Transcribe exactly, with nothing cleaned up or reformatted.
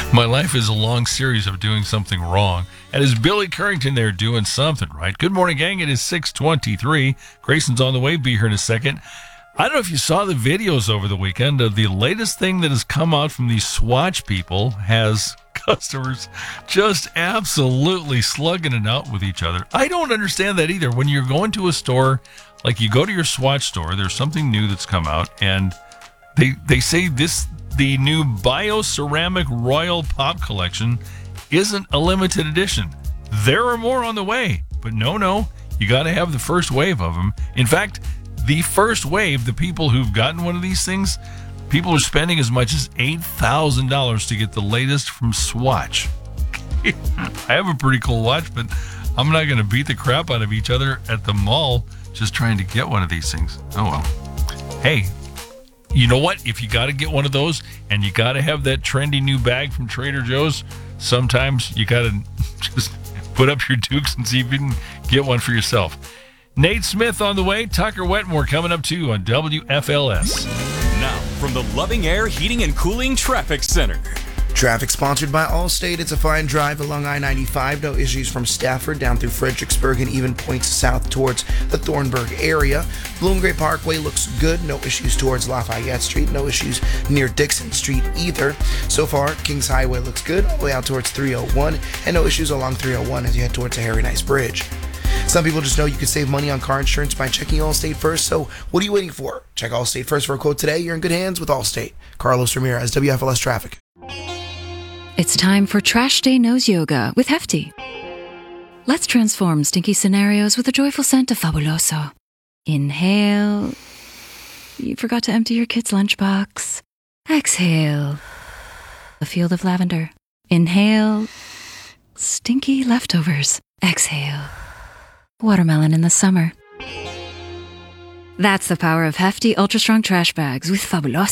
My life is a long series of doing something wrong. And is Billy Currington there doing something right? Good morning, gang. It is six twenty-three. Grayson's on the way. Be here in a second. I don't know if you saw the videos over the weekend of the latest thing that has come out from these Swatch people has customers just absolutely slugging it out with each other. I don't understand that either. When you're going to a store, like you go to your Swatch store, there's something new that's come out, and they they say this the new Bioceramic Royal Pop Collection isn't a limited edition. There are more on the way, but no, no, you got to have the first wave of them. In fact, the first wave, the people who've gotten one of these things, people are spending as much as eight thousand dollars to get the latest from Swatch. I have a pretty cool watch, but I'm not going to beat the crap out of each other at the mall just trying to get one of these things. Oh, well. Hey, you know what? If you got to get one of those and you got to have that trendy new bag from Trader Joe's, sometimes you got to just put up your dukes and see if you can get one for yourself. Nate Smith on the way. Tucker Wetmore coming up too on W F L S. Now, from the Loving Air Heating and Cooling Traffic Center. Traffic sponsored by Allstate. It's a fine drive along I ninety-five. No issues from Stafford down through Fredericksburg and even points south towards the Thornburg area. Bloom Gray Parkway looks good. No issues towards Lafayette Street. No issues near Dixon Street either. So far, Kings Highway looks good all the way out towards three oh one, and no issues along three oh one as you head towards the Harry Nice Bridge. Some people just know you can save money on car insurance by checking Allstate first, so what are you waiting for? Check Allstate first for a quote today. You're in good hands with Allstate. Carlos Ramirez, W F L S Traffic. It's time for Trash Day Nose Yoga with Hefty. Let's transform stinky scenarios with a joyful scent of Fabuloso. Inhale. You forgot to empty your kid's lunchbox. Exhale. A field of lavender. Inhale. Stinky leftovers. Exhale. Watermelon in the summer. That's the power of Hefty Ultra Strong Trash Bags with Fabuloso.